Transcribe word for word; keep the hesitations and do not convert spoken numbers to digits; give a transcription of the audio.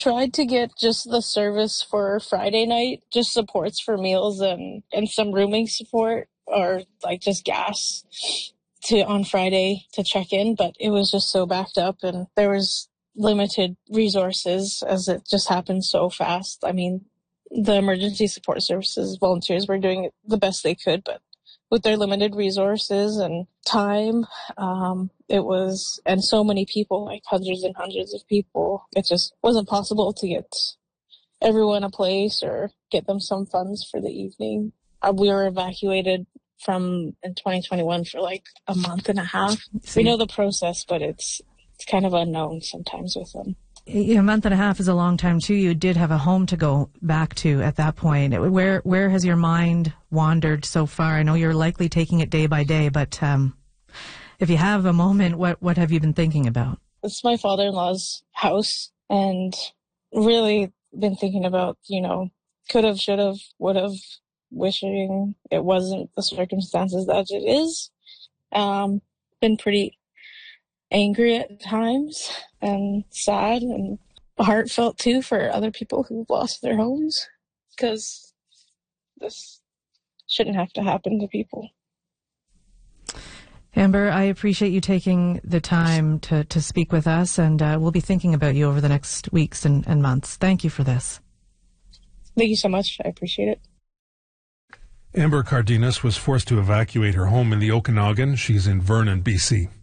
Tried to get just the service for Friday night, just supports for meals and, and some rooming support or like just gas to on Friday to check in, but it was just so backed up and there was limited resources as it just happened so fast. I mean, the emergency support services volunteers were doing the best they could, but with their limited resources and time, um, it was, and so many people, like hundreds and hundreds of people, it just wasn't possible to get everyone a place or get them some funds for the evening. Uh, we were evacuated from in twenty twenty-one for like a month and a half. See, we know the process, but it's it's kind of unknown sometimes with them. A month and a half is a long time too. You did have a home to go back to at that point. Where where has your mind wandered so far? I know you're likely taking it day by day, but um, if you have a moment, what what have you been thinking about? It's my father-in-law's house, and really been thinking about, you know, could have, should have, would have, wishing it wasn't the circumstances that it is. Um, been pretty angry at times and sad and heartfelt too for other people who've lost their homes, because this shouldn't have to happen to people. Amber, I appreciate you taking the time to, to speak with us, and uh, we'll be thinking about you over the next weeks and, and months. Thank you for this. Thank you so much. I appreciate it. Amber Cardenas was forced to evacuate her home in the Okanagan. She's in Vernon, B C